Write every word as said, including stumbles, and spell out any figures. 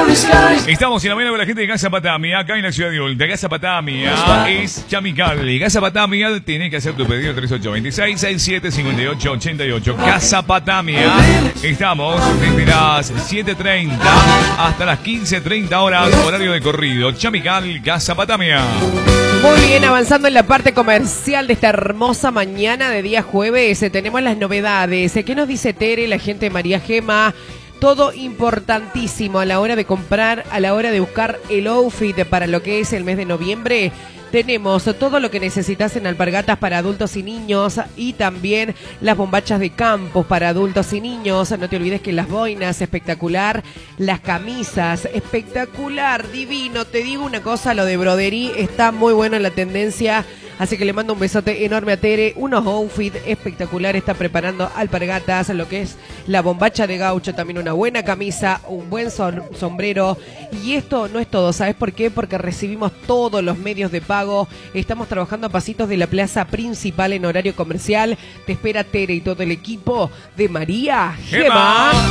Estamos en la mañana con la gente de Casa Patamia, acá en la ciudad de Ulta. Casa Patamia es Chamical. Y Casa Patamia, tenés que hacer tu pedido tres ocho dos seis, seis siete cinco ocho ocho ocho. Casa Patamia. Estamos desde las siete treinta hasta las quince treinta horas, horario de corrido. Chamical, Casa Patamia. Muy bien, avanzando en la parte comercial de esta hermosa mañana de día jueves, eh, tenemos las novedades. Eh, ¿Qué nos dice Tere, la gente de María Gema? Todo importantísimo a la hora de comprar, a la hora de buscar el outfit para lo que es el mes de noviembre. Tenemos todo lo que necesitas en alpargatas para adultos y niños y también las bombachas de campos para adultos y niños. No te olvides que las boinas, espectacular. Las camisas, espectacular, divino. Te digo una cosa, lo de broderí está muy bueno en la tendencia. Así que le mando un besote enorme a Tere. Unos outfits espectaculares. Está preparando alpargatas, lo que es la bombacha de gaucho. También una buena camisa, un buen som- sombrero. Y esto no es todo. ¿Sabes por qué? Porque recibimos todos los medios de pago. Estamos trabajando a pasitos de la plaza principal en horario comercial. Te espera Tere y todo el equipo de María Gema.